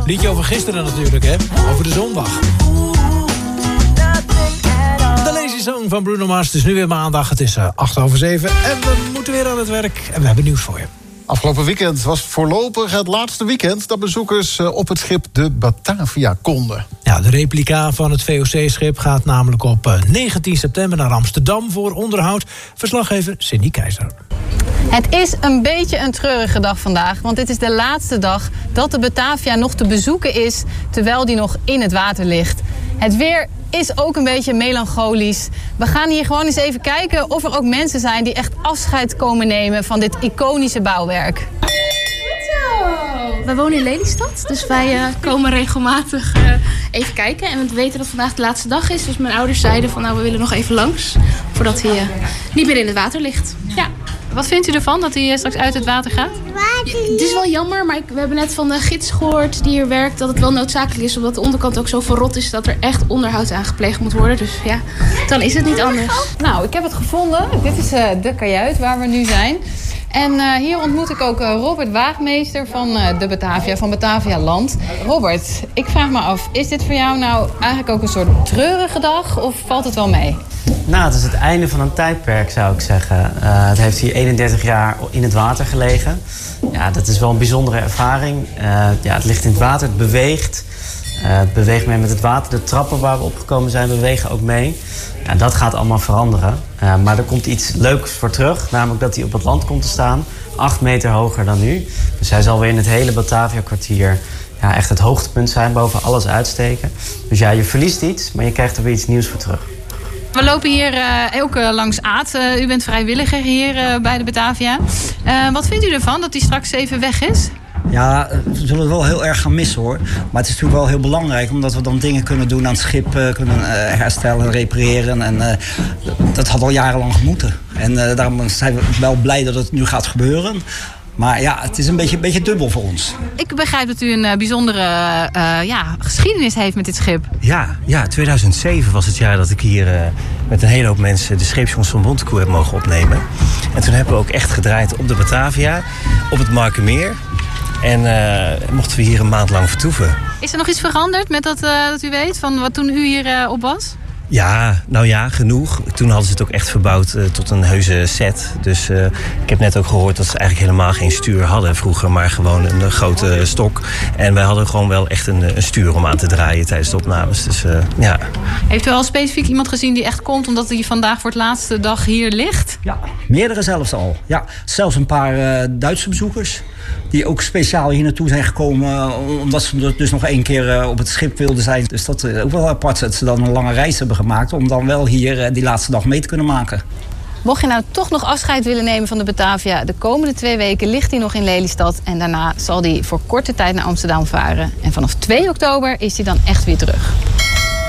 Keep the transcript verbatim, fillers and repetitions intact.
Liedje over gisteren natuurlijk, hè? Over de zondag. De Lazy Song van Bruno Mars. Het is nu weer maandag. Het is uh, acht over zeven. En we moeten weer aan het werk. En we hebben nieuws voor je. Afgelopen weekend was voorlopig het laatste weekend dat bezoekers op het schip de Batavia konden. Ja, de replica van het V O C-schip gaat namelijk op negentien september naar Amsterdam voor onderhoud. Verslaggever Cindy Keizer. Het is een beetje een treurige dag vandaag, want dit is de laatste dag dat de Batavia nog te bezoeken is, terwijl die nog in het water ligt. Het weer is ook een beetje melancholisch. We gaan hier gewoon eens even kijken of er ook mensen zijn die echt afscheid komen nemen van dit iconische bouwwerk. Wij wonen in Lelystad, dus wij uh, komen regelmatig uh, even kijken. En we weten dat vandaag de laatste dag is, dus mijn ouders zeiden van nou we willen nog even langs, voordat hij uh, niet meer in het water ligt. Ja. Wat vindt u ervan dat hij straks uit het water gaat? Ja, het is wel jammer, maar ik, we hebben net van de gids gehoord die hier werkt dat het wel noodzakelijk is, omdat de onderkant ook zo verrot is dat er echt onderhoud aan gepleegd moet worden. Dus ja, dan is het niet anders. Nou, ik heb het gevonden. Dit is uh, de kajuit waar we nu zijn. En uh, hier ontmoet ik ook uh, Robert Waagmeester van uh, de Batavia, van Batavia Land. Robert, ik vraag me af, is dit voor jou nou eigenlijk ook een soort treurige dag of valt het wel mee? Nou, het is het einde van een tijdperk, zou ik zeggen. Uh, het heeft hier eenendertig jaar in het water gelegen. Ja, dat is wel een bijzondere ervaring. Uh, ja, het ligt in het water, het beweegt. Uh, het beweegt mee met het water. De trappen waar we opgekomen zijn bewegen ook mee. Ja, dat gaat allemaal veranderen. Uh, maar er komt iets leuks voor terug. Namelijk dat hij op het land komt te staan. Acht meter hoger dan nu. Dus hij zal weer in het hele Batavia-kwartier ja, echt het hoogtepunt zijn. Boven alles uitsteken. Dus ja, je verliest iets, maar je krijgt er weer iets nieuws voor terug. We lopen hier uh, ook uh, langs Aad. Uh, u bent vrijwilliger hier uh, bij de Batavia. Uh, wat vindt u ervan dat hij straks even weg is? Ja, we zullen het wel heel erg gaan missen hoor. Maar het is natuurlijk wel heel belangrijk, omdat we dan dingen kunnen doen aan het schip, uh, kunnen uh, herstellen, repareren. En uh, dat had al jarenlang gemoeten. En uh, daarom zijn we wel blij dat het nu gaat gebeuren. Maar ja, het is een beetje, een beetje dubbel voor ons. Ik begrijp dat u een uh, bijzondere uh, ja, geschiedenis heeft met dit schip. Ja, ja, tweeduizend zeven was het jaar dat ik hier uh, met een hele hoop mensen de scheepsjongens van Bontekoe heb mogen opnemen. En toen hebben we ook echt gedraaid op de Batavia, op het Markermeer. En uh, mochten we hier een maand lang vertoeven. Is er nog iets veranderd met dat, uh, dat u weet, van wat toen u hier uh, op was? Ja, nou ja, genoeg. Toen hadden ze het ook echt verbouwd uh, tot een heuse set. Dus uh, ik heb net ook gehoord dat ze eigenlijk helemaal geen stuur hadden vroeger, maar gewoon een, een grote stok. En wij hadden gewoon wel echt een, een stuur om aan te draaien tijdens de opnames. Dus uh, ja. Heeft u al specifiek iemand gezien die echt komt omdat hij vandaag voor het laatste dag hier ligt? Ja, meerdere zelfs al. Ja, zelfs een paar uh, Duitse bezoekers. Die ook speciaal hier naartoe zijn gekomen omdat ze dus nog één keer op het schip wilden zijn. Dus dat is ook wel apart dat ze dan een lange reis hebben gemaakt om dan wel hier die laatste dag mee te kunnen maken. Mocht je nou toch nog afscheid willen nemen van de Batavia, de komende twee weken ligt hij nog in Lelystad. En daarna zal hij voor korte tijd naar Amsterdam varen. En vanaf twee oktober is hij dan echt weer terug.